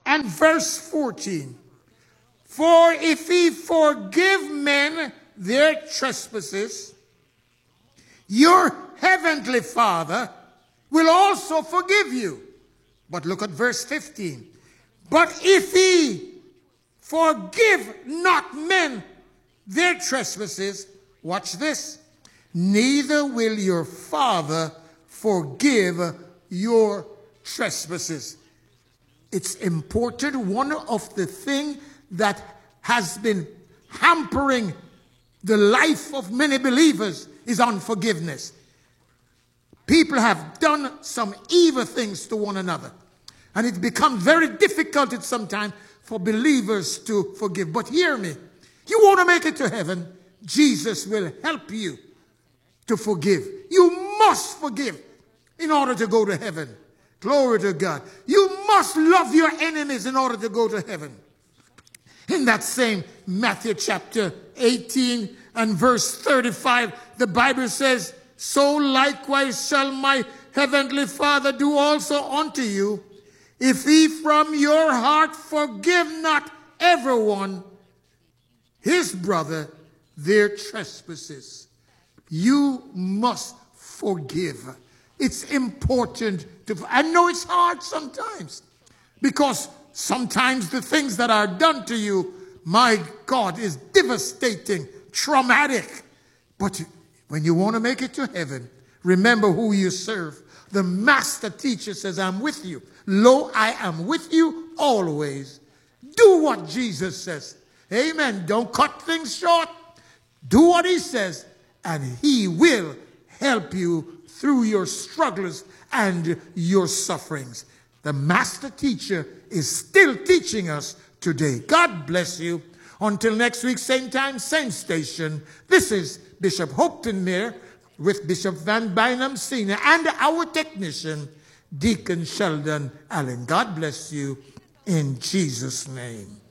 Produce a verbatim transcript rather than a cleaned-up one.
and verse fourteen. For if ye forgive men their trespasses, your heavenly Father will also forgive you. But look at verse fifteen. But if ye forgive not men their trespasses, watch this, neither will your Father forgive your trespasses. It's important. One of the things that has been hampering the life of many believers is unforgiveness. People have done some evil things to one another, and it becomes very difficult at sometimes for believers to forgive. But hear me, you want to make it to heaven, Jesus will help you to forgive. You must forgive in order to go to heaven. Glory to God. You must love your enemies in order to go to heaven. In that same Matthew chapter eighteen and verse thirty-five, the Bible says, so likewise shall my heavenly Father do also unto you, if ye from your heart forgive not everyone his brother their trespasses. You must forgive. It's important to, I know it's hard sometimes, because sometimes the things that are done to you, my God, is devastating, traumatic. But when you want to make it to heaven, remember who you serve. The master teacher says, I'm with you. Lo, I am with you always. Do what Jesus says. Amen. Don't cut things short. Do what he says, and he will help you through your struggles and your sufferings. The master teacher is still teaching us today. God bless you. Until next week, same time, same station. This is Bishop Hopton Meir with Bishop Van Bynum Senior and our technician, Deacon Sheldon Allen. God bless you in Jesus' name.